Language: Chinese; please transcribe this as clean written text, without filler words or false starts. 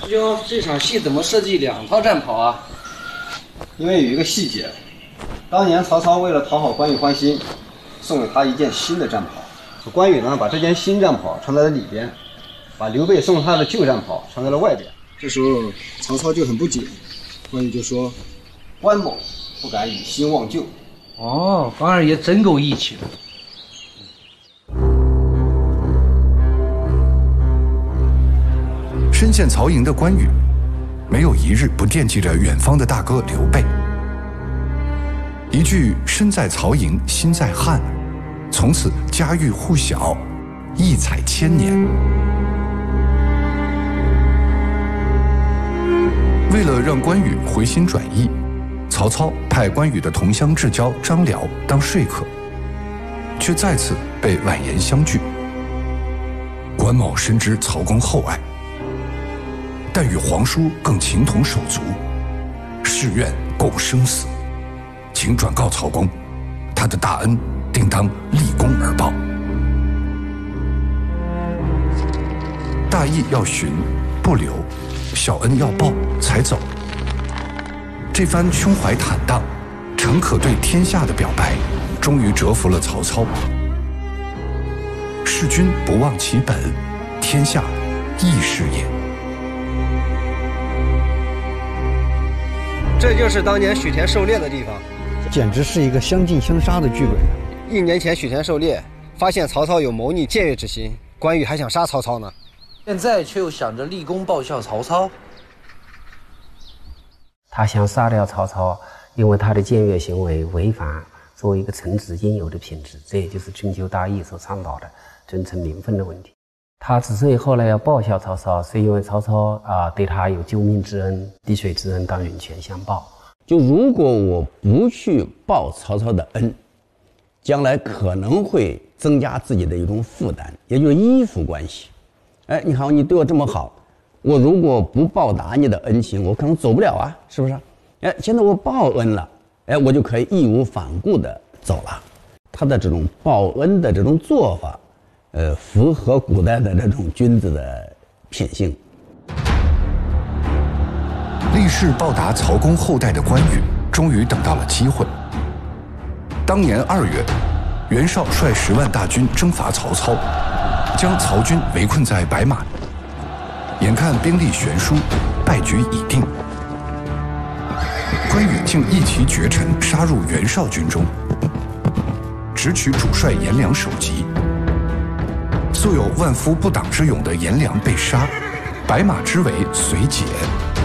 师兄，这场戏怎么设计2套战袍啊？ 因为有一个细节，当年曹操为了讨好关羽欢心，送给他一件新的战袍。关羽呢，把这件新战袍穿在了里边，把刘备送他的旧战袍穿在了外边。这时候曹操就很不解，关羽就说：“关某不敢以新忘旧。” 哦，关二爷真够义气的。 身陷曹营的关羽，没有一日不惦记着远方的大哥刘备。一句“身在曹营心在汉”，从此家喻户晓，异彩千年。为了让关羽回心转意，曹操派关羽的同乡至交张辽当说客，却再次被婉言相拒。关某深知曹公厚爱，但与皇叔更情同手足，誓愿共生死，请转告曹公，他的大恩定当立功而报。大义要寻，不留；小恩要报，才走。这番胸怀坦荡、诚可对天下的表白，终于折服了曹操。弑君不忘其本，天下亦是也。 这就是当年许田狩猎的地方， 简直是一个相近相杀的剧本。 1年前许田狩猎，发现曹操有谋逆僭越之心，关羽还想杀曹操呢， 现在却又想着立功报效曹操。 他想杀掉曹操，因为他的僭越行为违反作为一个臣子应有的品质，这也就是春秋大义所倡导的尊称名分的问题。他之所以后来要报效曹操，是因为曹操对他有救命之恩，滴水之恩当涌泉相报。 就如果我不去报曹操的恩，将来可能会增加自己的一种负担，也就是依附关系。哎，你好，你对我这么好，我如果不报答你的恩情，我可能走不了啊，是不是？哎，现在我报恩了，哎，我就可以义无反顾地走了。他的这种报恩的这种做法，符合古代的这种君子的品性。 立誓报答曹公后代的关羽，终于等到了机会。当年2月，袁绍率10万大军征伐曹操，将曹军围困在白马。眼看兵力悬殊，败局已定，关羽竟一骑绝尘杀入袁绍军中，直取主帅颜良首级。素有万夫不挡之勇的颜良被杀，白马之围随解。